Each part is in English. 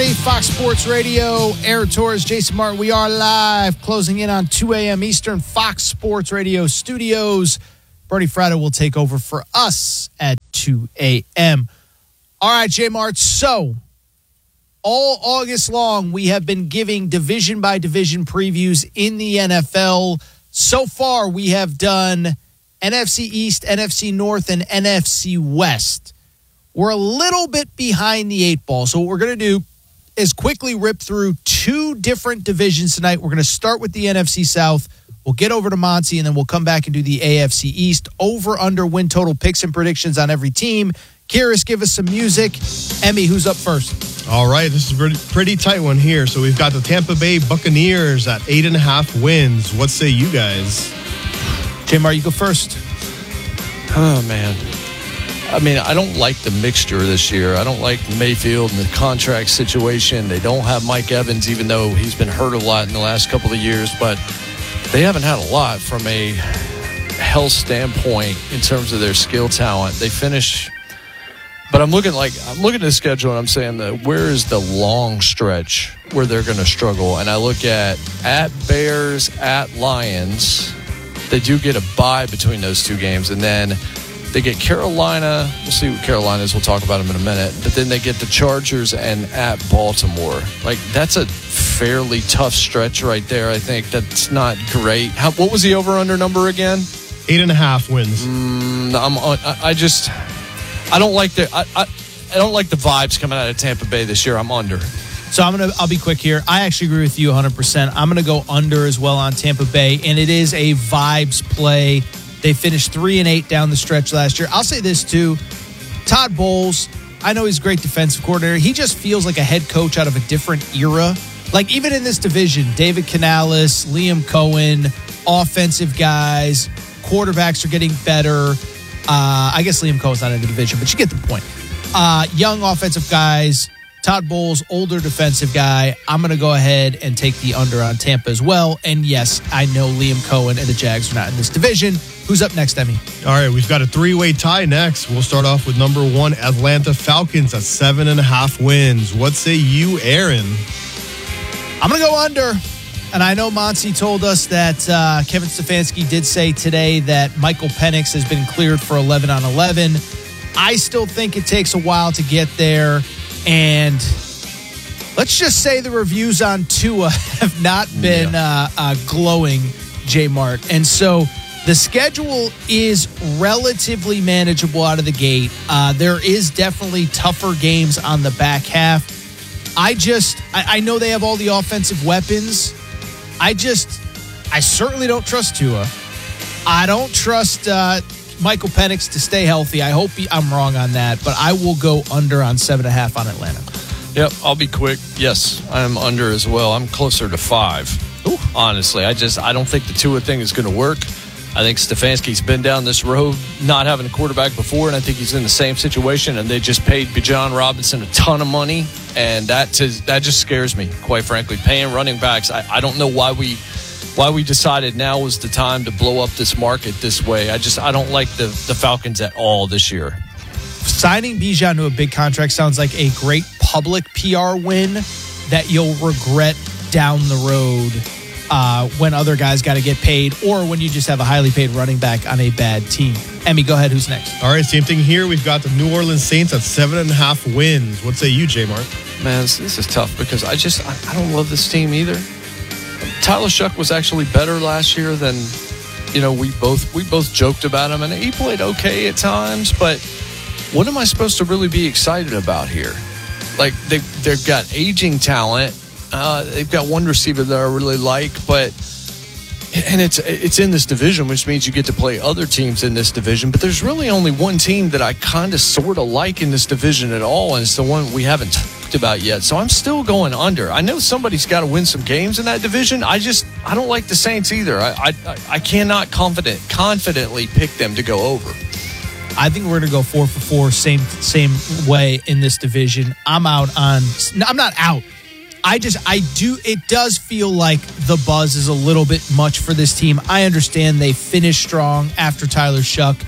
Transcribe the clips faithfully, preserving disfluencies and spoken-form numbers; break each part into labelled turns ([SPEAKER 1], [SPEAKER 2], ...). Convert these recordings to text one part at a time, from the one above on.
[SPEAKER 1] Fox Sports Radio, Air Tours, Jason Martin. We are live, closing in on two a.m. Eastern, Fox Sports Radio studios. Bernie Fratto will take over for us at two a.m. All right, J Mart. So, all August long, we have been giving division by division previews in the N F L. So far, we have done N F C East, N F C North, and N F C West. We're a little bit behind the eight ball. So what we're going to do is quickly rip through two different divisions tonight. We're going to start with the N F C South. We'll get over to Monty, and then we'll come back and do the A F C East. Over, under, win total picks and predictions on every team. Kyrus, give us some music. Emmy, who's up first?
[SPEAKER 2] All right, this is a pretty, pretty tight one here. So we've got the Tampa Bay Buccaneers at eight and a half wins. What say you guys?
[SPEAKER 1] J-Mar, you go first.
[SPEAKER 3] Oh, man. I mean, I don't like the mixture this year. I don't like Mayfield and the contract situation. They don't have Mike Evans, even though he's been hurt a lot in the last couple of years. But they haven't had a lot from a health standpoint in terms of their skill talent. They finish, but I'm looking like I'm looking at the schedule and I'm saying that where is the long stretch where they're going to struggle? And I look at at Bears, at Lions. They do get a bye between those two games, and then they get Carolina. We'll see what Carolina is. We'll talk about them in a minute. But then they get the Chargers and at Baltimore. Like, that's a fairly tough stretch right there. I think that's not great. How, what was the over-under number again?
[SPEAKER 2] Eight and a half wins.
[SPEAKER 3] Mm, I'm. I, I just. I don't like the. I, I. I don't like the vibes coming out of Tampa Bay this year. I'm under.
[SPEAKER 1] So I'm gonna. I'll be quick here. I actually agree with you one hundred percent. I'm gonna go under as well on Tampa Bay, and it is a vibes play. They finished three and eight down the stretch last year. I'll say this too. Todd Bowles, I know he's a great defensive coordinator. He just feels like a head coach out of a different era. Like, even in this division, David Canales, Liam Cohen, offensive guys, quarterbacks are getting better. Uh, I guess Liam Cohen's not in the division, but you get the point. Uh, young offensive guys. Todd Bowles, older defensive guy. I'm going to go ahead and take the under on Tampa as well. And yes, I know Liam Cohen and the Jags are not in this division. Who's up next, Emmy?
[SPEAKER 2] All right, we've got a three-way tie next. We'll start off with number one, Atlanta Falcons at seven and a half wins. What say you, Aaron?
[SPEAKER 1] I'm going to go under. And I know Monty told us that uh, Kevin Stefanski did say today that Michael Penix has been cleared for eleven on eleven. I still think it takes a while to get there. And let's just say the reviews on Tua have not been yeah. uh, uh, glowing, J-Mart. And so the schedule is relatively manageable out of the gate. Uh, there is definitely tougher games on the back half. I just, I, I know they have all the offensive weapons. I just, I certainly don't trust Tua. I don't trust uh, Michael Penix to stay healthy. I hope he, I'm wrong on that, but I will go under on seven and a half on Atlanta.
[SPEAKER 3] Yep, I'll be quick. Yes, I'm under as well. I'm closer to five. Ooh. Honestly, I just I don't think the Tua thing is going to work. I think Stefanski's been down this road not having a quarterback before, and I think he's in the same situation, and they just paid Bijan Robinson a ton of money, and that just, that just scares me, quite frankly. Paying running backs, I, I don't know why we why we decided now was the time to blow up this market this way. I just I don't like the, the Falcons at all this year.
[SPEAKER 1] Signing Bijan to a big contract sounds like a great public P R win that you'll regret down the road uh, when other guys got to get paid, or when you just have a highly paid running back on a bad team. Emmy, go ahead. Who's next?
[SPEAKER 2] All right, same thing here. We've got the New Orleans Saints at seven and a half wins. What say you, J-Mark?
[SPEAKER 3] Man, this, this is tough because I just I, I don't love this team either. Tyler Shuck was actually better last year than, you know, we both we both joked about him, and he played okay at times, but what am I supposed to really be excited about here? Like, they, they've got aging talent. Uh, they've got one receiver that I really like, but and it's it's in this division, which means you get to play other teams in this division, but there's really only one team that I kind of sort of like in this division at all, and it's the one we haven't talked about yet. So I'm still going under. I know somebody's got to win some games in that division. I just I don't like the Saints either. I I, I cannot confident confidently pick them to go over.
[SPEAKER 1] I think we're going to go four for four, same same way in this division. I'm out on. I'm not out. I just, I do, it does feel like the buzz is a little bit much for this team. I understand they finished strong after Tyler Shuck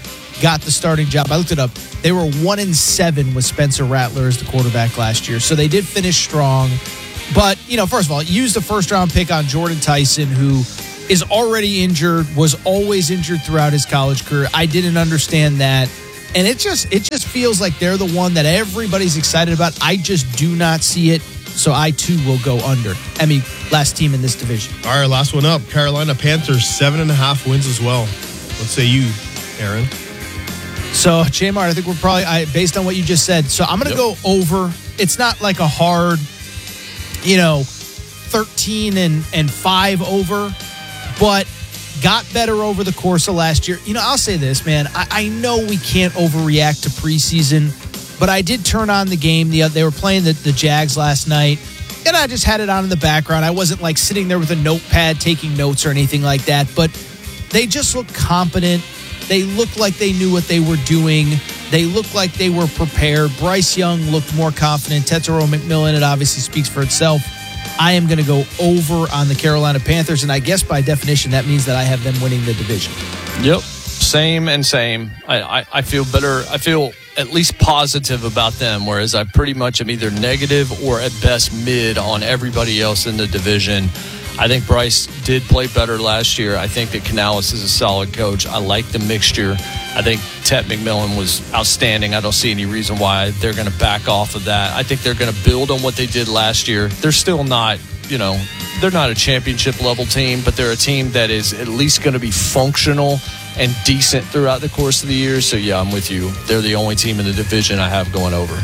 [SPEAKER 1] got the starting job. I looked it up. They were one and seven with Spencer Rattler as the quarterback last year. So they did finish strong. But, you know, first of all, used a first-round pick on Jordan Tyson, who is already injured, was always injured throughout his college career. I didn't understand that. And it just it just feels like they're the one that everybody's excited about. I just do not see it. So I, too, will go under. Emmy, last team in this division.
[SPEAKER 2] All right, last one up. Carolina Panthers, seven and a half wins as well. Let's say you, Aaron.
[SPEAKER 1] So, J-Mart, I think we're probably, I, based on what you just said, so I'm going to
[SPEAKER 3] Yep.
[SPEAKER 1] go over. It's not like a hard, you know, thirteen and, and five over, but got better over the course of last year. You know, I'll say this, man. I, I know we can't overreact to preseason, but I did turn on the game. The, they were playing the, the Jags last night, and I just had it on in the background. I wasn't like sitting there with a notepad taking notes or anything like that, but they just looked competent. They looked like they knew what they were doing. They looked like they were prepared. Bryce Young looked more confident. Tetairoa McMillan, it obviously speaks for itself. I am going to go over on the Carolina Panthers, and I guess by definition that means that I have them winning the division.
[SPEAKER 3] Yep. Same and same. I, I, I feel better. I feel at least positive about them, whereas I pretty much am either negative or at best mid on everybody else in the division. I think Bryce did play better last year. I think that Canales is a solid coach. I like the mixture. I think Tet McMillan was outstanding. I don't see any reason why they're going to back off of that. I think they're going to build on what they did last year. They're still not, you know, they're not a championship level team, but they're a team that is at least going to be functional and decent throughout the course of the year. So, yeah, I'm with you. They're the only team in the division I have going over.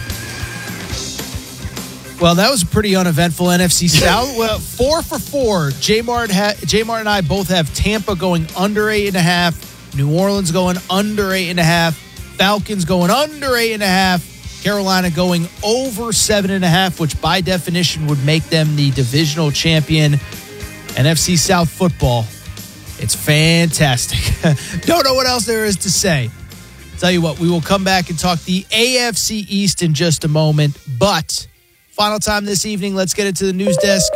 [SPEAKER 1] Well, that was a pretty uneventful N F C South. Well, four for four. J-Mart, ha- J-Mart and I both have Tampa going under eight and a half, New Orleans going under eight and a half, Falcons going under eight and a half, Carolina going over seven and a half, which by definition would make them the divisional champion. N F C South football. It's fantastic. Don't know what else there is to say. Tell you what, we will come back and talk the A F C East in just a moment, but final time this evening. Let's get into the news desk.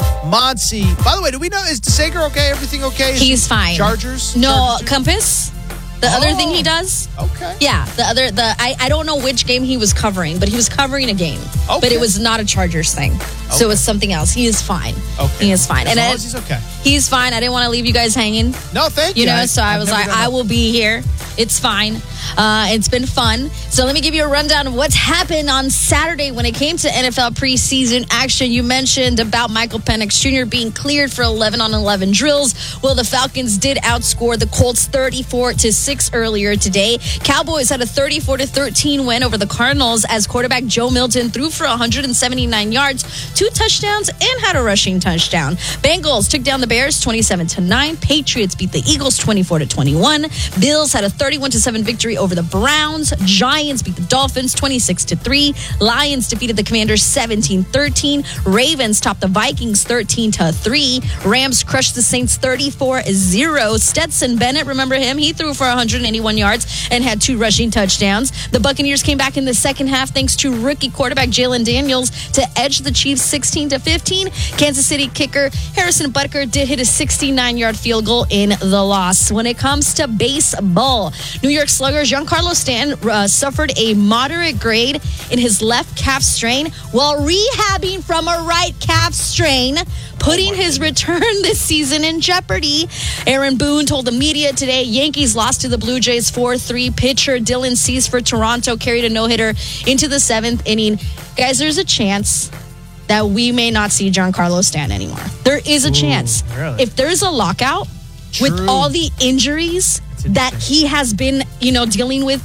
[SPEAKER 1] Monty. By the way, do we know, is DeSager okay? Everything okay? Is
[SPEAKER 4] He's fine.
[SPEAKER 1] Chargers?
[SPEAKER 4] No,
[SPEAKER 1] Chargers?
[SPEAKER 4] Compass? The
[SPEAKER 1] Oh.
[SPEAKER 4] other thing he does?
[SPEAKER 1] Okay.
[SPEAKER 4] Yeah, the other, the I, I don't know which game he was covering, but he was covering a game.
[SPEAKER 1] Okay.
[SPEAKER 4] But it was not a Chargers thing. So
[SPEAKER 1] Okay.
[SPEAKER 4] it was something else. He is fine.
[SPEAKER 1] Okay.
[SPEAKER 4] He is fine.
[SPEAKER 1] As
[SPEAKER 4] and
[SPEAKER 1] long
[SPEAKER 4] it-
[SPEAKER 1] as he's okay.
[SPEAKER 4] He's fine. I didn't want to leave you guys hanging.
[SPEAKER 1] No, thank you.
[SPEAKER 4] You know,
[SPEAKER 1] I-
[SPEAKER 4] so I
[SPEAKER 1] I've
[SPEAKER 4] was
[SPEAKER 1] never
[SPEAKER 4] like,
[SPEAKER 1] done
[SPEAKER 4] I
[SPEAKER 1] that.
[SPEAKER 4] will be here. It's fine. Uh, it's been fun. So let me give you a rundown of what's happened on Saturday when it came to N F L preseason action. You mentioned about Michael Penix Junior being cleared for eleven on eleven drills. Well, the Falcons did outscore the Colts thirty-four to six earlier today. Cowboys had a thirty-four to thirteen win over the Cardinals as quarterback Joe Milton threw for one hundred seventy-nine yards, two touchdowns, and had a rushing touchdown. Bengals took down the Bears twenty-seven to nine. Patriots beat the Eagles twenty-four to twenty-one. Bills had a thirty-one to seven victory over the Browns. Giants beat the Dolphins twenty-six to three. Lions defeated the Commanders seventeen thirteen. Ravens topped the Vikings thirteen to three. Rams crushed the Saints thirty-four to zero. Stetson Bennett, remember him? He threw for one hundred eighty-one yards and had two rushing touchdowns. The Buccaneers came back in the second half thanks to rookie quarterback Jalen Daniels to edge the Chiefs sixteen to fifteen. Kansas City kicker Harrison Butker did hit a sixty-nine-yard field goal in the loss. When it comes to baseball, New York Slugger Giancarlo Stanton uh, suffered a moderate grade in his left calf strain while rehabbing from a right calf strain, putting his return this season in jeopardy. Aaron Boone told the media today Yankees lost to the Blue Jays four three. Pitcher Dylan Cease for Toronto carried a no-hitter into the seventh inning. Guys, there's a chance that we may not see Giancarlo Stanton anymore. There is a
[SPEAKER 1] Ooh,
[SPEAKER 4] chance.
[SPEAKER 1] really?
[SPEAKER 4] If there's a lockout
[SPEAKER 1] True.
[SPEAKER 4] with all the injuries that he has been, you know, dealing with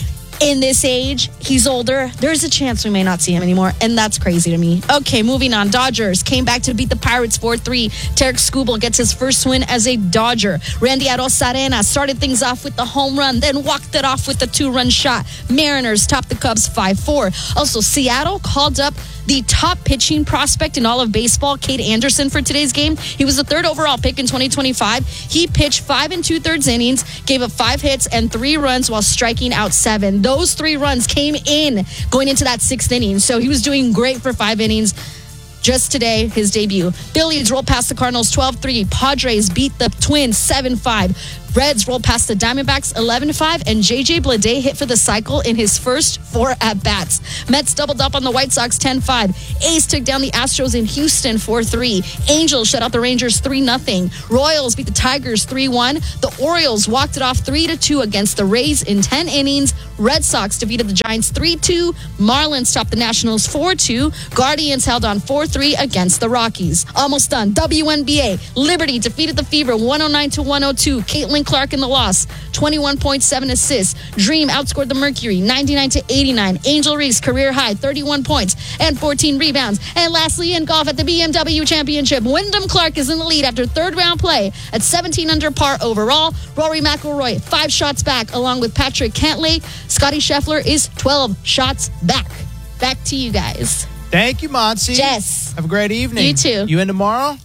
[SPEAKER 4] in this age, he's older, there's a chance we may not see him anymore, and that's crazy to me. Okay, moving on. Dodgers came back to beat the Pirates four three. Tarek Skubal gets his first win as a Dodger. Randy Arozarena started things off with the home run, then walked it off with a two-run shot. Mariners topped the Cubs five four. Also, Seattle called up the top pitching prospect in all of baseball, Cade Anderson, for today's game. He was the third overall pick in twenty twenty-five. He pitched five and two-thirds innings, gave up five hits and three runs while striking out seven. Those three runs came in going into that sixth inning. So he was doing great for five innings. Just today, his debut. Phillies rolled past the Cardinals twelve three. Padres beat the Twins seven five. Reds rolled past the Diamondbacks eleven to five, and J J Bleday hit for the cycle in his first four at-bats. Mets doubled up on the White Sox ten five. A's took down the Astros in Houston four three. Angels shut out the Rangers three nothing. Royals beat the Tigers three one. The Orioles walked it off three to two against the Rays in ten innings. Red Sox defeated the Giants three two. Marlins topped the Nationals four two. Guardians held on four three against the Rockies. Almost done. W N B A. Liberty defeated the Fever one oh nine to one oh two. Caitlin Clark in the loss. twenty-one point seven assists. Dream outscored the Mercury ninety-nine to eighty-nine. Angel Reese career high thirty-one points and fourteen rebounds. And lastly, in golf at the B M W Championship, Wyndham Clark is in the lead after third round play at seventeen under par overall. Rory McIlroy five shots back along with Patrick Cantlay. Scotty Scheffler is twelve shots back. Back to you guys.
[SPEAKER 1] Thank you, Monty.
[SPEAKER 4] Jess.
[SPEAKER 1] Have a great evening.
[SPEAKER 4] You too.
[SPEAKER 1] You in tomorrow?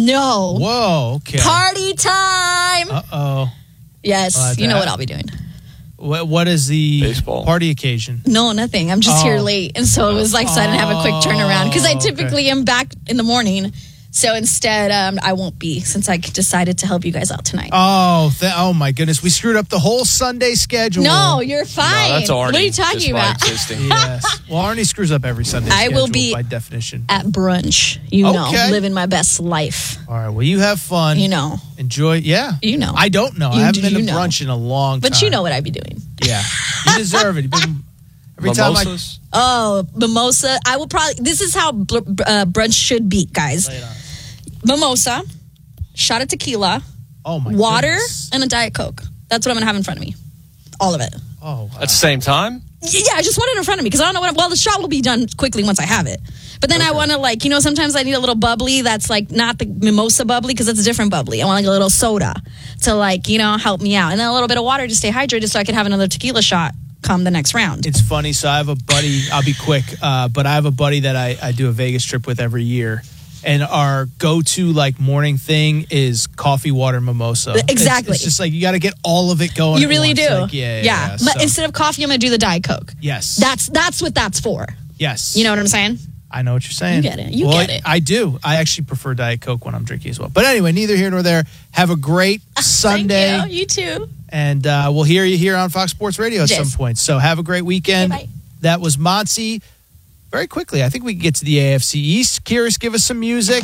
[SPEAKER 4] No.
[SPEAKER 1] Whoa, okay.
[SPEAKER 4] Party time.
[SPEAKER 1] Uh-oh.
[SPEAKER 4] Yes,
[SPEAKER 1] Uh,
[SPEAKER 4] you know
[SPEAKER 1] that-
[SPEAKER 4] what I'll be doing.
[SPEAKER 1] What, what is the
[SPEAKER 3] Baseball.
[SPEAKER 1] party occasion?
[SPEAKER 4] No, nothing. I'm just
[SPEAKER 1] Oh.
[SPEAKER 4] here late. And so it was like, so I didn't have a quick turnaround because I
[SPEAKER 1] Oh,
[SPEAKER 4] typically
[SPEAKER 1] okay.
[SPEAKER 4] am back in the morning. So instead, um, I won't be since I decided to help you guys out tonight.
[SPEAKER 1] Oh, th- oh my goodness. We screwed up the whole Sunday schedule.
[SPEAKER 4] No, you're fine.
[SPEAKER 3] No, that's Arnie.
[SPEAKER 4] What are you talking
[SPEAKER 3] just by
[SPEAKER 4] about?
[SPEAKER 3] existing.
[SPEAKER 1] Yes. Well, Arnie screws up every Sunday
[SPEAKER 4] I
[SPEAKER 1] schedule
[SPEAKER 4] will be-
[SPEAKER 1] by definition.
[SPEAKER 4] At brunch, you know,
[SPEAKER 1] Okay.
[SPEAKER 4] living my best life.
[SPEAKER 1] All right. Well, you have fun.
[SPEAKER 4] You know.
[SPEAKER 1] Enjoy. Yeah.
[SPEAKER 4] You know.
[SPEAKER 1] I don't know.
[SPEAKER 4] You
[SPEAKER 1] I haven't
[SPEAKER 4] do-
[SPEAKER 1] been to
[SPEAKER 4] you know.
[SPEAKER 1] brunch in a long time.
[SPEAKER 4] But you know what I'd be doing.
[SPEAKER 1] Yeah. You deserve it. You've been, every time I.
[SPEAKER 3] Mimosas?
[SPEAKER 4] Oh, mimosa. I will probably, this is how br- br- uh, brunch should be, guys.
[SPEAKER 1] Lay it on.
[SPEAKER 4] Mimosa, shot of tequila,
[SPEAKER 1] Oh my
[SPEAKER 4] water,
[SPEAKER 1] goodness.
[SPEAKER 4] and a Diet Coke. That's what I'm going to have in front of me. All of it.
[SPEAKER 1] Oh, wow.
[SPEAKER 3] At the same time?
[SPEAKER 4] Yeah, I just want it in front of me because I don't know what. Well, the shot will be done quickly once I have it. But then I want to, like, you know, sometimes I need a little bubbly that's like not the mimosa bubbly because it's a different bubbly. I want like a little soda to, like, you know, help me out, and then a little bit of water to stay hydrated so I can have another tequila shot come the next round.
[SPEAKER 1] It's funny. So I have a buddy. I'll be quick, uh, but I have a buddy that I, I do a Vegas trip with every year, and our go-to like morning thing is coffee, water, mimosa. It's-
[SPEAKER 4] Exactly.
[SPEAKER 1] It's, just like you got to get all of it going.
[SPEAKER 4] You
[SPEAKER 1] at
[SPEAKER 4] really
[SPEAKER 1] once.
[SPEAKER 4] do.
[SPEAKER 1] Like, yeah, yeah. yeah.
[SPEAKER 4] But
[SPEAKER 1] So,
[SPEAKER 4] instead of coffee, I'm going to do the Diet Coke.
[SPEAKER 1] yes,
[SPEAKER 4] That's that's what that's for.
[SPEAKER 1] yes.
[SPEAKER 4] You know what I'm saying?
[SPEAKER 1] I know what you're saying.
[SPEAKER 4] You get it. You
[SPEAKER 1] well,
[SPEAKER 4] get it.
[SPEAKER 1] I, I do. I actually prefer Diet Coke when I'm drinking as well. But anyway, neither here nor there. Have a great Sunday.
[SPEAKER 4] Thank you. You too.
[SPEAKER 1] And uh, we'll hear you here on Fox Sports Radio at
[SPEAKER 4] Yes.
[SPEAKER 1] some point. So have a great weekend.
[SPEAKER 4] Okay, bye.
[SPEAKER 1] That was Monty. Very quickly, I think we can get to the A F C East. Kyrus, give us some music.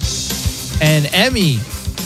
[SPEAKER 1] And Emmy.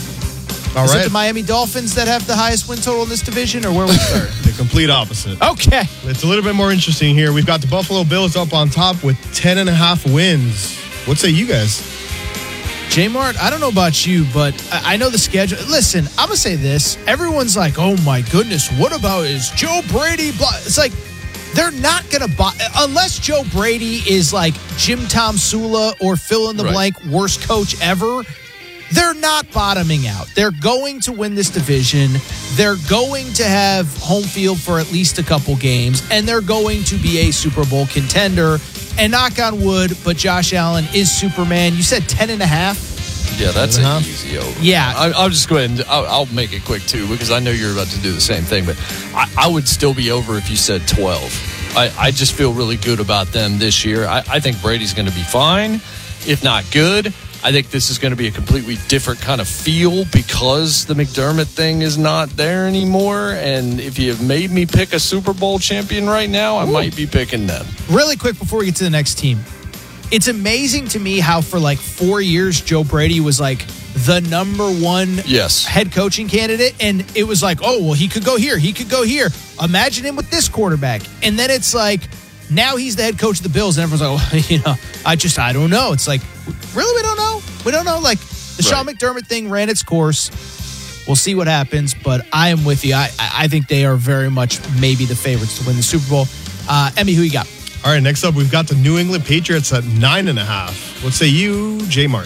[SPEAKER 2] All
[SPEAKER 1] Is
[SPEAKER 2] right.
[SPEAKER 1] it the Miami Dolphins that have the highest win total in this division, or where we start?
[SPEAKER 2] The complete opposite.
[SPEAKER 1] Okay.
[SPEAKER 2] It's a little bit more interesting here. We've got the Buffalo Bills up on top with ten and a half wins. What say you guys?
[SPEAKER 1] J-Mart, I don't know about you, but I I know the schedule. Listen, I'm going to say this. Everyone's like, oh my goodness, what about is Joe Brady? Blah. It's like, they're not going to buy, unless Joe Brady is like Jim Tom Sula or fill in the
[SPEAKER 3] Right.
[SPEAKER 1] blank worst coach ever. They're not bottoming out. They're going to win this division. They're going to have home field for at least a couple games, and they're going to be a Super Bowl contender. And knock on wood, but Josh Allen is Superman. You said ten and a half?
[SPEAKER 3] Yeah, that's
[SPEAKER 2] Ten and a
[SPEAKER 3] an
[SPEAKER 2] half?
[SPEAKER 3] easy over.
[SPEAKER 1] Yeah.
[SPEAKER 3] I, I'll just go ahead and I'll, I'll make it quick too because I know you're about to do the same thing. But I, I would still be over if you said twelve. I, I just feel really good about them this year. I, I think Brady's going to be fine, if not good. I think this is going to be a completely different kind of feel because the McDermott thing is not there anymore. And if you have made me pick a Super Bowl champion right now, I might be picking them.
[SPEAKER 1] Really quick before we get to the next team. It's amazing to me how for like four years, Joe Brady was like the number one
[SPEAKER 3] Yes.
[SPEAKER 1] head coaching candidate. And it was like, oh, well, he could go here. He could go here. Imagine him with this quarterback. And then it's like, now he's the head coach of the Bills. And everyone's like, well, you know, I just, I don't know. It's like, really? We don't know? We don't know. Like the Sean
[SPEAKER 3] Right.
[SPEAKER 1] McDermott thing ran its course. We'll see what happens. But I am with you. I, I think they are very much maybe the favorites to win the Super Bowl. Uh, Emmy, who you got?
[SPEAKER 2] All right, next up, we've got the New England Patriots at nine and a half. What say you, J Mart?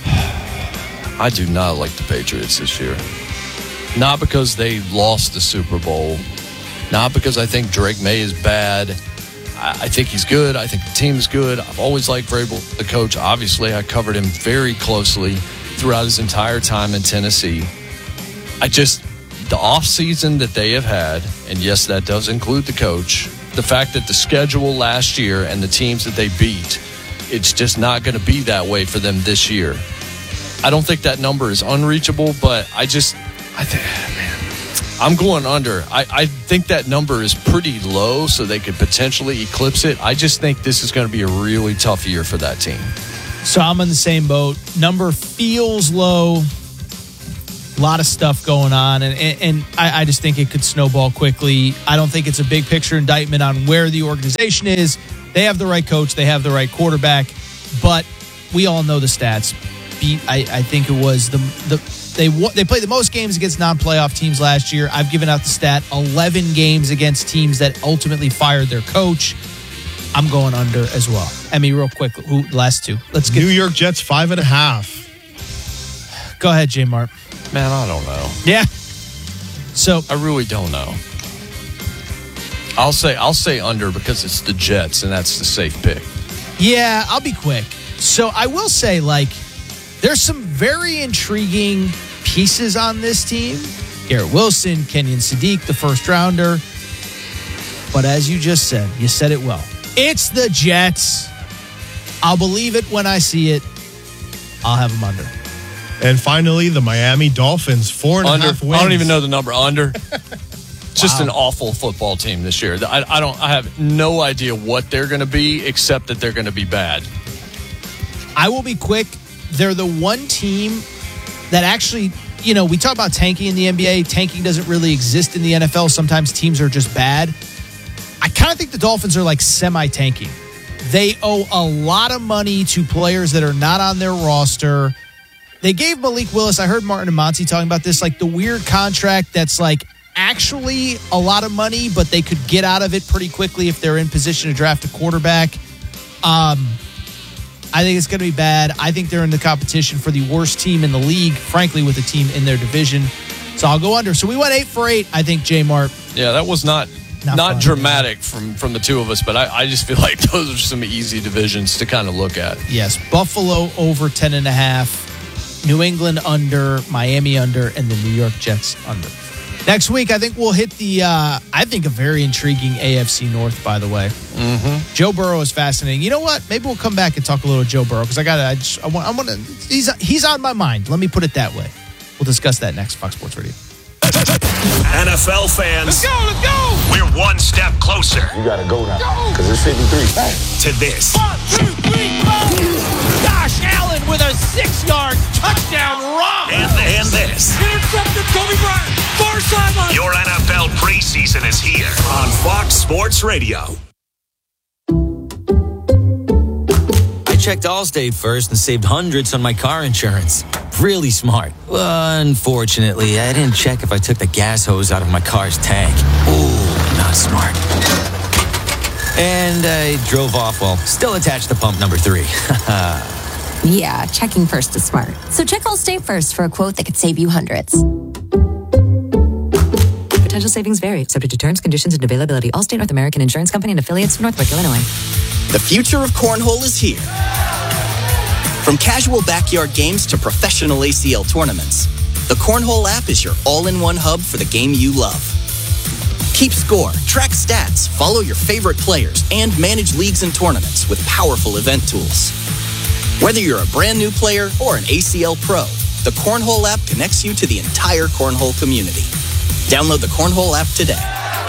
[SPEAKER 3] I do not like the Patriots this year. Not because they lost the Super Bowl. Not because I think Drake May is bad. I, I think he's good. I think the team's good. I've always liked Vrabel, the coach. Obviously, I covered him very closely throughout his entire time in Tennessee. I just, the offseason that they have had, and yes, that does include the coach, the fact that the schedule last year and the teams that they beat, it's just not going to be that way for them this year. I don't think that number is unreachable, but I just, I think, man, I'm going under. I, I think that number is pretty low, so they could potentially eclipse it. I just think this is going to be a really tough year for that team.
[SPEAKER 1] So I'm in the same boat. Number feels low. A lot of stuff going on, and, and, and I, I just think it could snowball quickly. I don't think it's a big picture indictment on where the organization is. They have the right coach. They have the right quarterback. But we all know the stats. I, I think it was the the they they played the most games against non-playoff teams last year. I've given out the stat eleven games against teams that ultimately fired their coach. I'm going under as well. I mean, real quick, who last two? Let's get
[SPEAKER 2] New York Jets five and a half.
[SPEAKER 1] Go ahead, J Mart.
[SPEAKER 3] Man, I don't know.
[SPEAKER 1] Yeah. So
[SPEAKER 3] I really don't know. I'll say I'll say under because it's the Jets and that's the safe pick.
[SPEAKER 1] Yeah, I'll be quick. So I will say, like, there's some very intriguing pieces on this team. Garrett Wilson, Kenyon Sadiq, the first rounder. But as you just said, you said it well. It's the Jets. I'll believe it when I see it. I'll have them under.
[SPEAKER 2] And finally, the Miami Dolphins, four and
[SPEAKER 3] under.
[SPEAKER 2] a half wins.
[SPEAKER 3] I don't even know the number. Under. Just
[SPEAKER 1] Wow.
[SPEAKER 3] an awful football team this year. I, I don't. I have no idea what they're going to be, except that they're going to be bad.
[SPEAKER 1] I will be quick. They're the one team that actually, you know, we talk about tanking in the N B A. Tanking doesn't really exist in the N F L. Sometimes teams are just bad. I kind of think the Dolphins are like semi-tanking. They owe a lot of money to players that are not on their roster. They gave Malik Willis, I heard Martin and Monty talking about this, like the weird contract that's like actually a lot of money, but they could get out of it pretty quickly if they're in position to draft a quarterback. Um, I think it's going to be bad. I think they're in the competition for the worst team in the league, frankly, with a team in their division. So I'll go under. So we went eight for eight, I think, J Mart.
[SPEAKER 3] Yeah, that was not
[SPEAKER 1] Not
[SPEAKER 3] not,
[SPEAKER 1] fun,
[SPEAKER 3] dramatic from, from the two of us, but I, I just feel like those are some easy divisions to kind of look at.
[SPEAKER 1] Yes, Buffalo over ten and a half, New England under, Miami under, and the New York Jets under. Next week, I think we'll hit the, uh, I think, a very intriguing A F C North, by the way.
[SPEAKER 3] Mm-hmm.
[SPEAKER 1] Joe Burrow is fascinating. You know what? Maybe we'll come back and talk a little Joe Burrow because I got to, I, just, I want, I want to, he's, he's on my mind. Let me put it that way. We'll discuss that next. Fox Sports Radio.
[SPEAKER 5] N F L fans,
[SPEAKER 6] Let's go, let's go!
[SPEAKER 5] we're one step closer
[SPEAKER 7] You gotta go now, because it's fifty-three.
[SPEAKER 5] to this.
[SPEAKER 6] One, two, three, four! Josh Allen with a six-yard touchdown run!
[SPEAKER 5] And, and this.
[SPEAKER 6] Intercepted Kobe Bryant, far sideline!
[SPEAKER 5] Your N F L preseason is here on Fox Sports Radio.
[SPEAKER 8] I checked Allstate first and saved hundreds on my car insurance. Really smart. Well, unfortunately, I didn't check if I took the gas hose out of my car's tank. Ooh, not smart. And I drove off while still attached to pump number three.
[SPEAKER 9] Yeah, checking first is smart. So check Allstate first for a quote that could save you hundreds. Potential savings vary, subject to terms, conditions, and availability. Allstate North American Insurance Company and affiliates, Northbrook, Illinois.
[SPEAKER 10] The future of cornhole is here. From casual backyard games to professional A C L tournaments, the Cornhole app is your all-in-one hub for the game you love. Keep score, track stats, follow your favorite players, and manage leagues and tournaments with powerful event tools. Whether you're a brand new player or an A C L pro, the Cornhole app connects you to the entire cornhole community. Download the Cornhole app today.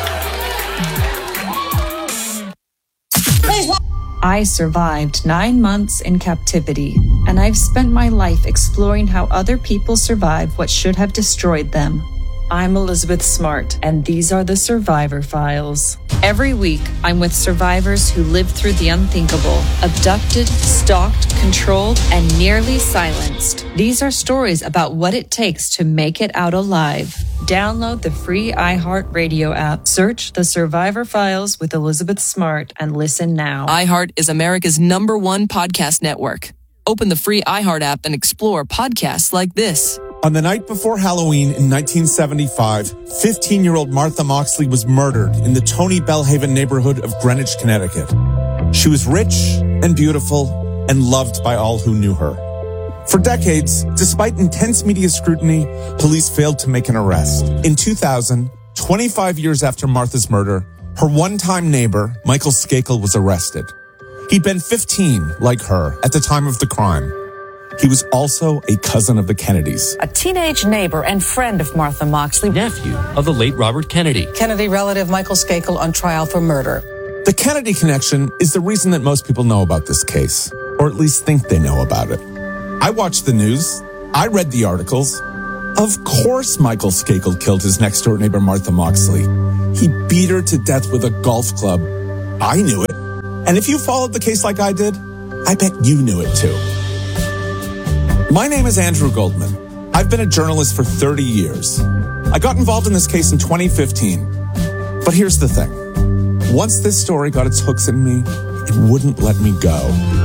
[SPEAKER 11] I survived nine months in captivity, and I've spent my life exploring how other people survive what should have destroyed them. I'm Elizabeth Smart, and these are the Survivor Files. Every week, I'm with survivors who lived through the unthinkable, abducted, stalked, controlled, and nearly silenced. These are stories about what it takes to make it out alive. Download the free iHeartRadio app. Search The Survivor Files with Elizabeth Smart and listen now.
[SPEAKER 12] iHeart is America's number one podcast network. Open the free iHeart app and explore podcasts like this.
[SPEAKER 13] On the night before Halloween in nineteen seventy-five, fifteen-year-old Martha Moxley was murdered in the Tony Bellhaven neighborhood of Greenwich, Connecticut. She was rich and beautiful and loved by all who knew her. For decades, despite intense media scrutiny, police failed to make an arrest. In two thousand, twenty-five years after Martha's murder, her one-time neighbor, Michael Skakel, was arrested. He'd been fifteen, like her, at the time of the crime. He was also a cousin of the Kennedys.
[SPEAKER 14] A teenage neighbor and friend of Martha Moxley.
[SPEAKER 15] Nephew of the late Robert Kennedy.
[SPEAKER 14] Kennedy relative Michael Skakel on trial for murder.
[SPEAKER 13] The Kennedy connection is the reason that most people know about this case, or at least think they know about it. I watched the news. I read the articles. Of course Michael Skakel killed his next-door neighbor Martha Moxley. He beat her to death with a golf club. I knew it. And if you followed the case like I did, I bet you knew it too. My name is Andrew Goldman. I've been a journalist for thirty years. I got involved in this case in twenty fifteen. But here's the thing. Once this story got its hooks in me, it wouldn't let me go.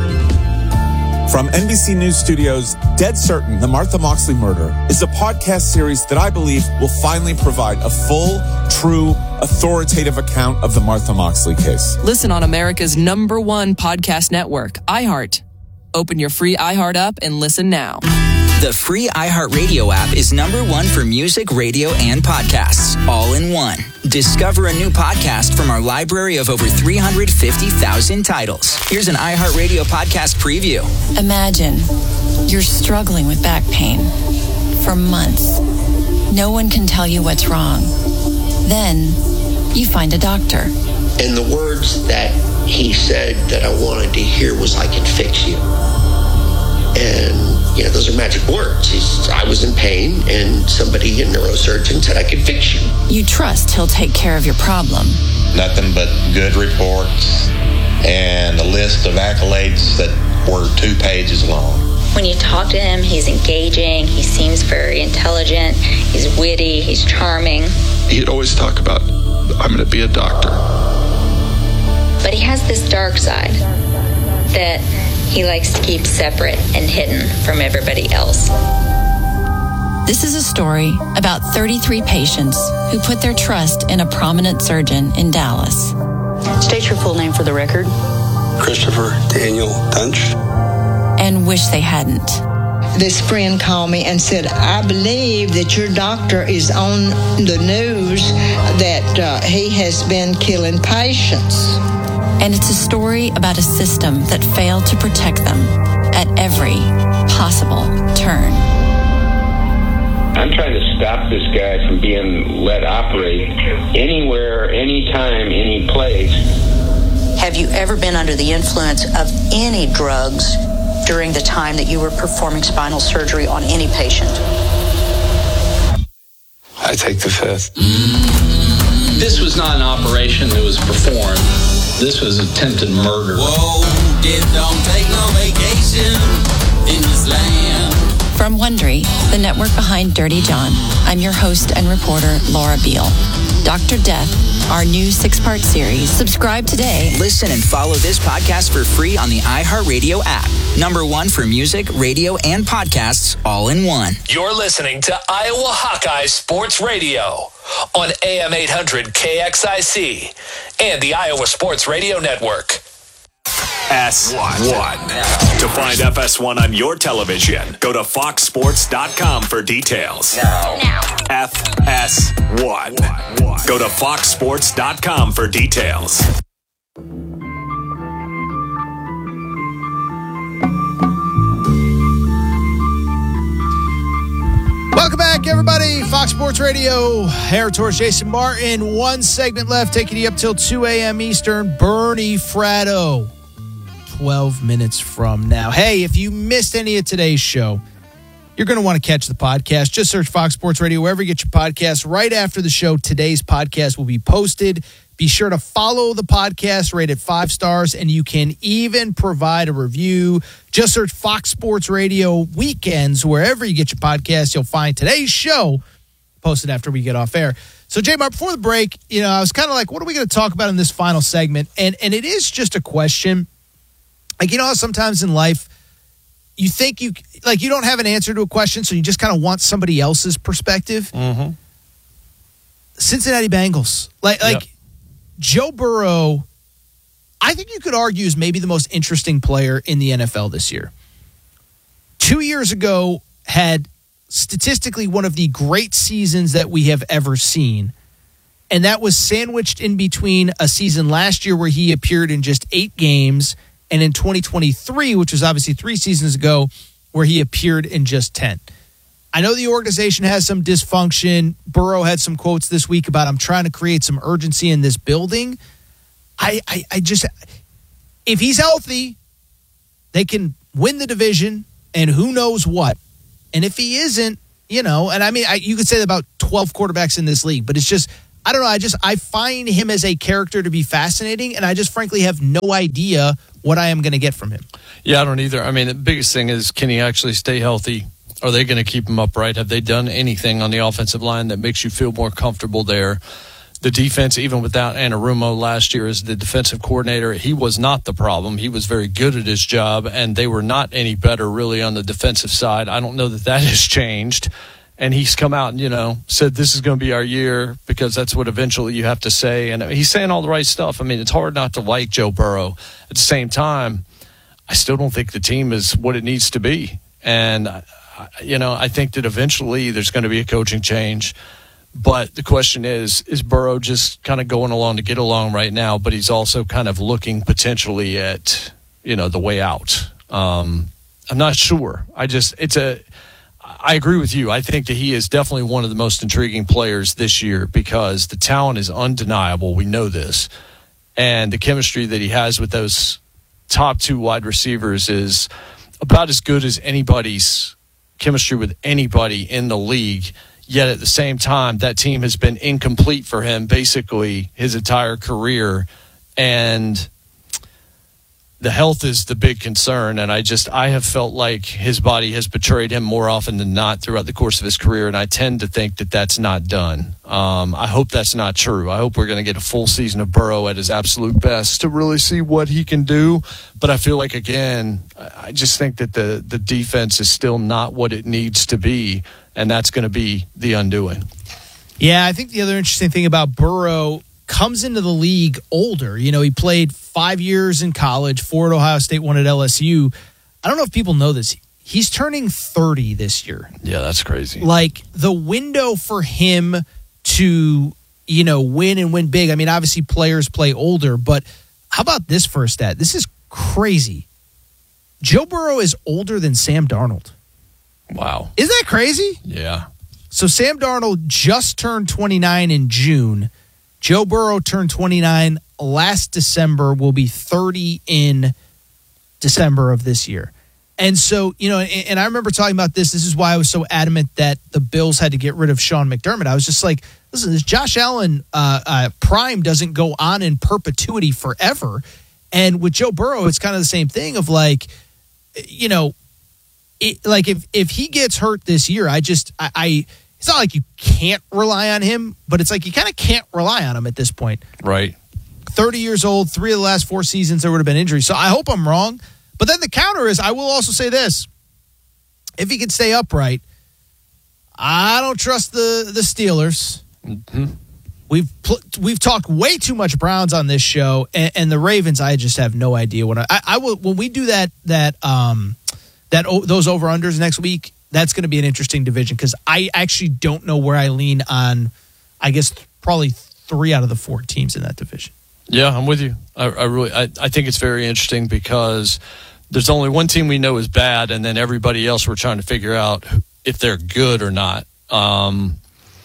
[SPEAKER 13] From N B C News Studios, Dead Certain, The Martha Moxley Murder is a podcast series that I believe will finally provide a full, true, authoritative account of the Martha Moxley case.
[SPEAKER 12] Listen on America's number one podcast network, iHeart. Open your free iHeart app and listen now.
[SPEAKER 10] The free iHeartRadio app is number one for music, radio, and podcasts, all in one. Discover a new podcast from our library of over three hundred fifty thousand titles. Here's an iHeartRadio podcast preview.
[SPEAKER 16] Imagine you're struggling with back pain for months. No one can tell you what's wrong. Then you find a doctor.
[SPEAKER 17] And the words that he said that I wanted to hear was, "I can fix you." And, you know, those are magic words. He's, I was in pain, and somebody, a neurosurgeon, said, "I can fix you."
[SPEAKER 16] You trust he'll take care of your problem.
[SPEAKER 18] Nothing but good reports and a list of accolades that were two pages long.
[SPEAKER 19] When you talk to him, he's engaging, he seems very intelligent, he's witty, he's charming.
[SPEAKER 20] He'd always talk about, "I'm going to be a doctor."
[SPEAKER 19] But he has this dark side that he likes to keep separate and hidden from everybody else.
[SPEAKER 16] This is a story about thirty-three patients who put their trust in a prominent surgeon in Dallas.
[SPEAKER 21] State your full name for the record.
[SPEAKER 22] Christopher Daniel Dunch.
[SPEAKER 16] And wish they hadn't.
[SPEAKER 23] This friend called me and said, "I believe that your doctor is on the news that uh, he has been killing patients."
[SPEAKER 16] And it's a story about a system that failed to protect them at every possible turn.
[SPEAKER 24] I'm trying to stop this guy from being let operate anywhere, anytime, any place.
[SPEAKER 21] Have you ever been under the influence of any drugs during the time that you were performing spinal surgery on any patient?
[SPEAKER 22] I take the fifth.
[SPEAKER 25] This was not an operation that was performed. This was attempted murder.
[SPEAKER 8] Whoa, it don't take no vacation in this land.
[SPEAKER 16] From Wondery, the network behind Dirty John, I'm your host and reporter, Laura Beale. Doctor Death, our new six-part series. Subscribe today.
[SPEAKER 10] Listen and follow this podcast for free on the iHeartRadio app. Number one for music, radio, and podcasts, all in one.
[SPEAKER 5] You're listening to Iowa Hawkeye Sports Radio on A M eight hundred K X I C and the Iowa Sports Radio Network.
[SPEAKER 26] S one. To find F S one on your television, go to fox sports dot com for details.
[SPEAKER 5] Now.
[SPEAKER 26] Now. F S one. Go to fox sports dot com for details.
[SPEAKER 1] Welcome back, everybody. Fox Sports Radio. Hair Torres, Jason Martin. One segment left, taking you up till two a.m. Eastern. Bernie Fratto. twelve minutes from now. Hey, if you missed any of today's show, you're going to want to catch the podcast. Just search Fox Sports Radio wherever you get your podcasts. Right after the show, today's podcast will be posted. Be sure to follow the podcast, rate it five stars, and you can even provide a review. Just search Fox Sports Radio Weekends wherever you get your podcasts. You'll find today's show posted after we get off air. So, J-Mar, before the break, you know, I was kind of like, what are we going to talk about in this final segment? And and it is just a question. Like, you know how sometimes in life you think you, like, you don't have an answer to a question, so you just kind of want somebody else's perspective?
[SPEAKER 3] Mm-hmm.
[SPEAKER 1] Cincinnati Bengals. Like, like
[SPEAKER 3] yep.
[SPEAKER 1] Joe Burrow, I think you could argue is maybe the most interesting player in the N F L this year. Two years ago, had statistically one of the great seasons that we have ever seen. And that was sandwiched in between a season last year where he appeared in just eight games, and in twenty twenty-three, which was obviously three seasons ago, where he appeared in just ten. I know the organization has some dysfunction. Burrow had some quotes this week about I'm trying to create some urgency in this building. I, I, I just, if he's healthy, they can win the division and who knows what. And if he isn't, you know, and I mean, I, you could say that about twelve quarterbacks in this league, but it's just, I don't know. I just, I find him as a character to be fascinating, and I just frankly have no idea what I am going to get from him.
[SPEAKER 3] Yeah, I don't either. I mean, the biggest thing is, can he actually stay healthy? Are they going to keep him upright? Have they done anything on the offensive line that makes you feel more comfortable there? The defense, even without Anarumo last year as the defensive coordinator, he was not the problem. He was very good at his job, and they were not any better really on the defensive side. I don't know that that has changed. And he's come out and, you know, said this is going to be our year because that's what eventually you have to say. And he's saying all the right stuff. I mean, it's hard not to like Joe Burrow. At the same time, I still don't think the team is what it needs to be. And you know, I think that eventually there's going to be a coaching change. But the question is, is Burrow just kind of going along to get along right now, but he's also kind of looking potentially at, you know, the way out? Um, I'm not sure. I just, it's a, I agree with you. I think that he is definitely one of the most intriguing players this year because the talent is undeniable. We know this. And the chemistry that he has with those top two wide receivers is about as good as anybody's chemistry with anybody in the league, yet at the same time that team has been incomplete for him basically his entire career, and the health is the big concern. And I just I have felt like his body has betrayed him more often than not throughout the course of his career, and I tend to think that that's not done. Um, I hope that's not true. I hope we're going to get a full season of Burrow at his absolute best to really see what he can do. But I feel like, again, I just think that the, the defense is still not what it needs to be, and that's going to be the undoing.
[SPEAKER 1] Yeah, I think the other interesting thing about Burrow comes into the league older. You know, he played five years in college, four at Ohio State, one at L S U. I don't know if people know this. He's turning thirty this year.
[SPEAKER 3] Yeah, that's crazy.
[SPEAKER 1] Like, the window for him to, you know, win and win big. I mean, obviously players play older, but how about this for a stat? This is crazy. Joe Burrow is older than Sam Darnold.
[SPEAKER 3] Wow.
[SPEAKER 1] Isn't that crazy?
[SPEAKER 3] Yeah.
[SPEAKER 1] So Sam Darnold just turned twenty-nine in June. Joe Burrow turned twenty-nine last December, will be thirty in December of this year. And so, you know, and, and I remember talking about this. This is why I was so adamant that the Bills had to get rid of Sean McDermott. I was just like, listen, this Josh Allen uh, uh, prime doesn't go on in perpetuity forever. And with Joe Burrow, it's kind of the same thing of like, you know, it, like if, if he gets hurt this year, I just, I, I it's not like you can't rely on him, but it's like you kind of can't rely on him at this point.
[SPEAKER 3] Right.
[SPEAKER 1] thirty years old, three of the last four seasons, there would have been injuries. So I hope I'm wrong. But then the counter is, I will also say this. If he can stay upright, I don't trust the, the Steelers.
[SPEAKER 3] Mm-hmm.
[SPEAKER 1] We've pl- we've talked way too much Browns on this show, and, and the Ravens, I just have no idea what I, I, I will. When we do that that um that oh, those over unders next week, that's going to be an interesting division because I actually don't know where I lean on. I guess probably three out of the four teams in that division.
[SPEAKER 3] Yeah, I'm with you. I, I really, I, I think it's very interesting because there's only one team we know is bad, and then everybody else we're trying to figure out if they're good or not. Um,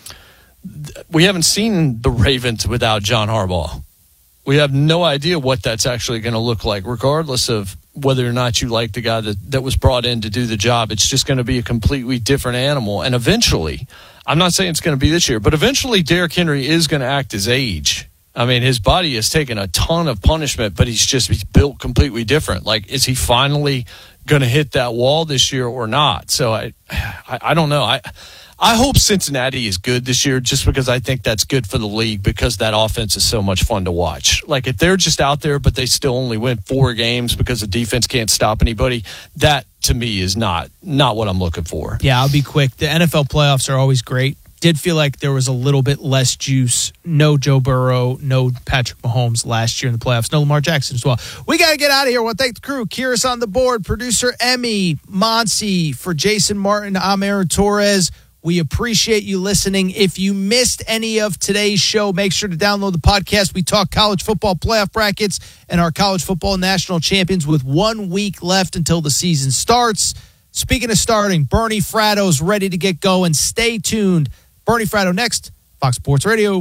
[SPEAKER 3] we haven't seen the Ravens without John Harbaugh. We have no idea what that's actually going to look like, regardless of whether or not you like the guy that, that was brought in to do the job. It's just going to be a completely different animal. And eventually, I'm not saying it's going to be this year, but eventually Derrick Henry is going to act his age. I mean, his body has taken a ton of punishment, but he's just he's built completely different. Like, is he finally going to hit that wall this year or not? So I, I, I don't know. I, I hope Cincinnati is good this year, just because I think that's good for the league because that offense is so much fun to watch. Like, if they're just out there, but they still only win four games because the defense can't stop anybody, that to me is not not what I'm looking for.
[SPEAKER 1] Yeah, I'll be quick. The N F L playoffs are always great. Did feel like there was a little bit less juice. No Joe Burrow, no Patrick Mahomes last year in the playoffs. No Lamar Jackson as well. We got to get out of here. I want to thank the crew. Kyrus on the board, producer Emmy, Monsi, for Jason Martin, I'm Aaron Torres. We appreciate you listening. If you missed any of today's show, make sure to download the podcast. We talk college football playoff brackets and our college football national champions with one week left until the season starts. Speaking of starting, Bernie Fratto's ready to get going. Stay tuned. Bernie Fratto next, Fox Sports Radio.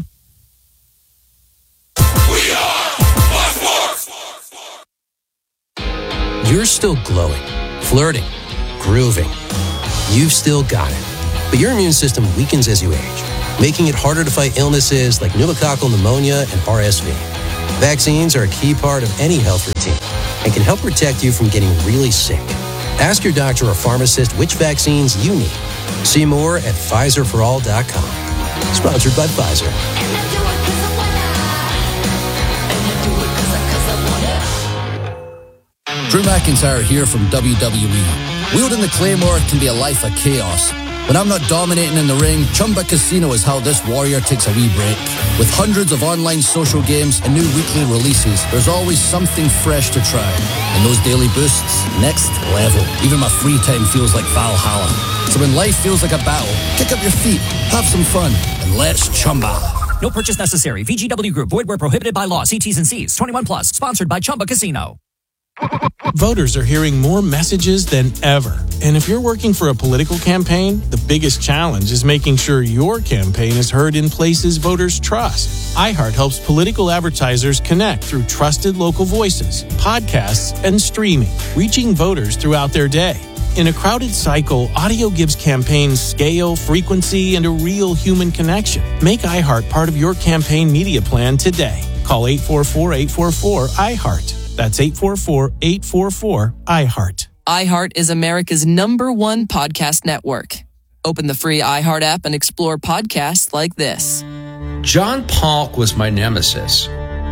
[SPEAKER 2] We are Fox Sports.
[SPEAKER 4] You're still glowing, flirting, grooving. You've still got it. But your immune system weakens as you age, making it harder to fight illnesses like pneumococcal pneumonia and R S V. Vaccines are a key part of any health routine and can help protect you from getting really sick. Ask your doctor or pharmacist which vaccines you need. See more at Pfizer for all dot com. Sponsored by Pfizer.
[SPEAKER 6] Drew McIntyre here from W W E. Wielding the Claymore can be a life of chaos. When I'm not dominating in the ring, Chumba Casino is how this warrior takes a wee break. With hundreds of online social games and new weekly releases, there's always something fresh to try. And those daily boosts, next level. Even my free time feels like Valhalla. So when life feels like a battle, kick up your feet, have some fun, and let's Chumba.
[SPEAKER 7] No purchase necessary. V G W Group. Void where prohibited by law. See T's and C's. twenty-one plus. Sponsored by Chumba Casino.
[SPEAKER 9] Voters are hearing more messages than ever. And if you're working for a political campaign, the biggest challenge is making sure your campaign is heard in places voters trust. iHeart helps political advertisers connect through trusted local voices, podcasts, and streaming, reaching voters throughout their day. In a crowded cycle, audio gives campaigns scale, frequency, and a real human connection. Make iHeart part of your campaign media plan today. Call eight four four, eight four four, I heart. That's eight four four, eight four four, I heart.
[SPEAKER 12] iHeart is America's number one podcast network. Open the free iHeart app and explore podcasts like this.
[SPEAKER 11] John Polk was my nemesis.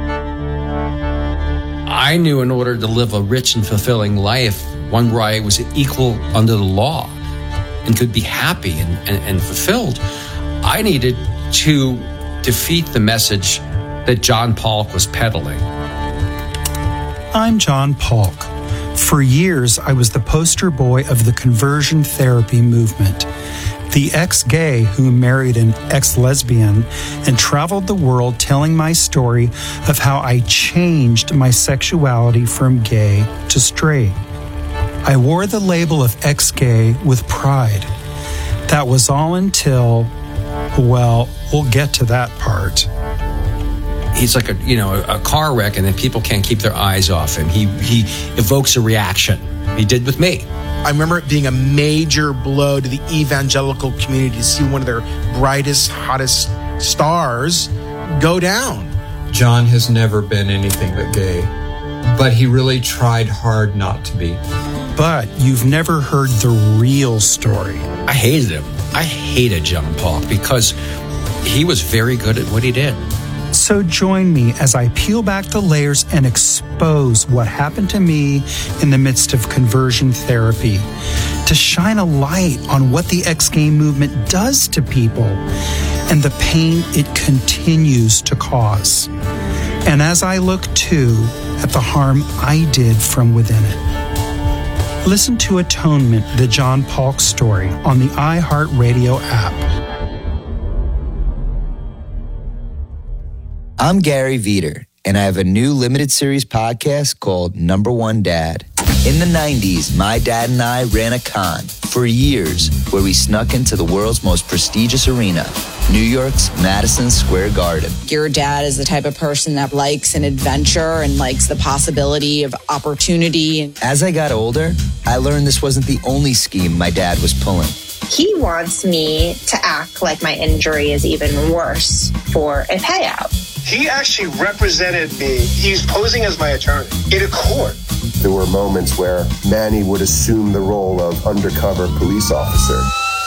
[SPEAKER 11] I knew in order to live a rich and fulfilling life, one where I was equal under the law and could be happy and, and, and fulfilled, I needed to defeat the message that John Polk was peddling.
[SPEAKER 27] I'm John Polk. For years, I was the poster boy of the conversion therapy movement, the ex-gay who married an ex-lesbian and traveled the world telling my story of how I changed my sexuality from gay to straight. I wore the label of ex-gay with pride. That was all until, well, we'll get to that part.
[SPEAKER 11] He's like a, you know, a car wreck, and then people can't keep their eyes off him. He he evokes a reaction. He did with me.
[SPEAKER 28] I remember it being a major blow to the evangelical community to see one of their brightest, hottest stars go down.
[SPEAKER 29] John has never been anything but gay, but he really tried hard not to be.
[SPEAKER 27] But you've never heard the real story.
[SPEAKER 11] I hated him. I hated John Polk because he was very good at what he did.
[SPEAKER 27] So join me as I peel back the layers and expose what happened to me in the midst of conversion therapy, to shine a light on what the ex-gay movement does to people and the pain it continues to cause. And as I look too at the harm I did from within it. Listen to Atonement, the John Polk story on the iHeartRadio app.
[SPEAKER 30] I'm Gary Veter, and I have a new limited series podcast called Number One Dad. In the nineties, my dad and I ran a con for years where we snuck into the world's most prestigious arena, New York's Madison Square Garden.
[SPEAKER 31] Your dad is the type of person that likes an adventure and likes the possibility of opportunity.
[SPEAKER 30] As I got older, I learned this wasn't the only scheme my dad was pulling.
[SPEAKER 32] He wants me to act like my injury is even worse for a payout.
[SPEAKER 33] He actually represented me. He's posing as my attorney in a court.
[SPEAKER 34] There were moments where Manny would assume the role of undercover police officer.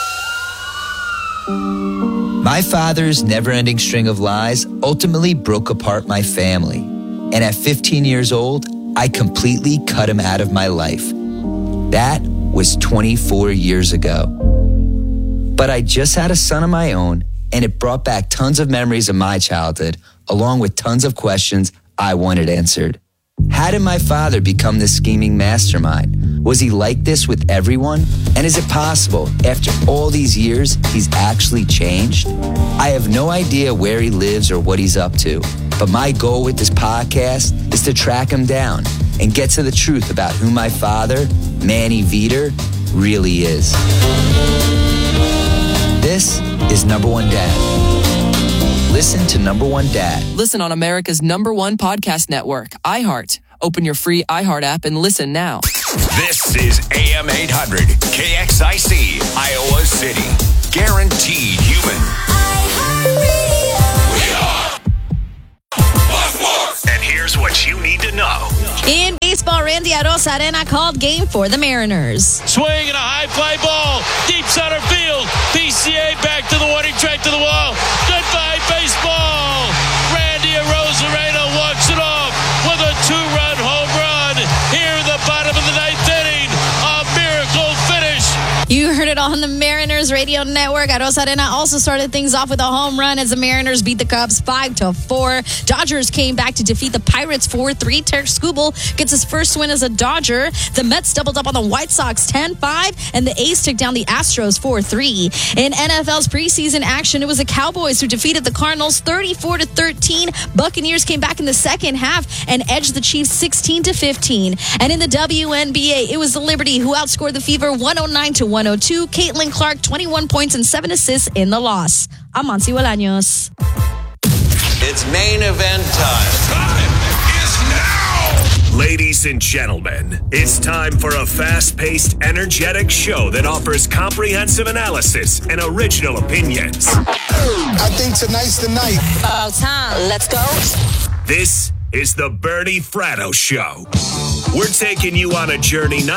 [SPEAKER 30] My father's never-ending string of lies ultimately broke apart my family. And at fifteen years old, I completely cut him out of my life. That was twenty-four years ago. But I just had a son of my own, and it brought back tons of memories of my childhood, along with tons of questions I wanted answered. How did my father become this scheming mastermind? Was he like this with everyone? And is it possible, after all these years, he's actually changed? I have no idea where he lives or what he's up to, but my goal with this podcast is to track him down and get to the truth about who my father, Manny Veter, really is. This is Number One Dad. Listen to Number One Dad.
[SPEAKER 12] Listen on America's number one podcast network, iHeart. Open your free iHeart app and listen now.
[SPEAKER 26] This is A M eight hundred, K X I C, Iowa City. Guaranteed human. We are Fox Sports. And here's what you need to know.
[SPEAKER 8] In baseball, Randy Arozarena called game for the Mariners.
[SPEAKER 13] Swing and a high fly ball, deep center field. P C A back to the warning track to the wall. Goodbye, baseball. Randy Arozarena walks it off with a two-run home run here in the bottom of the ninth inning. A miracle finish.
[SPEAKER 8] You heard it on the Mariners radio network. Arozarena also started things off with a home run as the Mariners beat the Cubs five to four. Dodgers came back to defeat the Pirates four three. Tarek Skubal gets his first win as a Dodger. The Mets doubled up on the White Sox ten five, and the A's took down the Astros four three. In N F L's preseason action, it was the Cowboys who defeated the Cardinals thirty-four to thirteen. Buccaneers came back in the second half and edged the Chiefs sixteen to fifteen. And in the W N B A, it was the Liberty who outscored the Fever one oh nine to one oh two. Caitlin Clark, twenty-one points and seven assists in the loss. I'm Monsi Bolaños.
[SPEAKER 26] It's main event time. Time is now. Ladies and gentlemen, it's time for a fast-paced, energetic show that offers comprehensive analysis and original opinions.
[SPEAKER 14] I think tonight's the night.
[SPEAKER 8] About time. Let's go.
[SPEAKER 26] This is the Bernie Fratto Show. We're taking you on a journey not